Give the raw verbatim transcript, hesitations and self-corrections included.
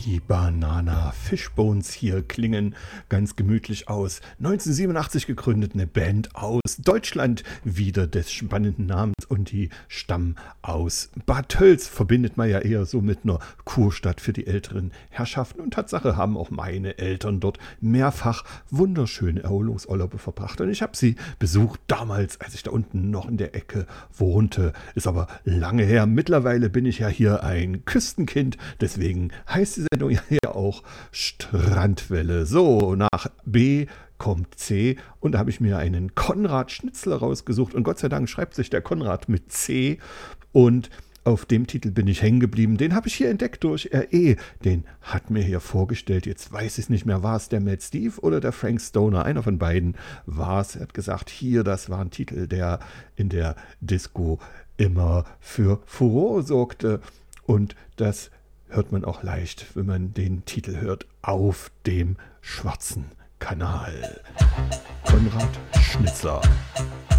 Die Banana Fishbones hier klingen ganz gemütlich aus. neunzehnhundertsiebenundachtzig gegründet, eine Band aus Deutschland, wieder des spannenden Namens, und die stammen aus Bad Tölz. Verbindet man ja eher so mit einer Kurstadt für die älteren Herrschaften. Und Tatsache haben auch meine Eltern dort mehrfach wunderschöne Erholungsurlaube verbracht. Und ich habe sie besucht damals, als ich da unten noch in der Ecke wohnte. Ist aber lange her. Mittlerweile bin ich ja hier ein Küstenkind. Deswegen heißt die Sendung ja hier auch Strandwelle. So, nach B kommt C, und da habe ich mir einen Konrad Schnitzler rausgesucht, und Gott sei Dank schreibt sich der Konrad mit C, und auf dem Titel bin ich hängen geblieben. Den habe ich hier entdeckt durch R E. Den hat mir hier vorgestellt. Jetzt weiß ich nicht mehr, war es der Matt Steve oder der Frank Stoner? Einer von beiden war es. Er hat gesagt, hier, das war ein Titel, der in der Disco immer für Furore sorgte. Und das hört man auch leicht, wenn man den Titel hört, auf dem schwarzen Kanal. Konrad Schnitzler.